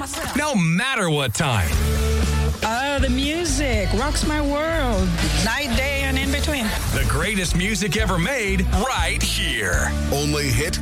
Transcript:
No matter what time. The music rocks my world. Night, day, and in between. The greatest music ever made right here. Only Hit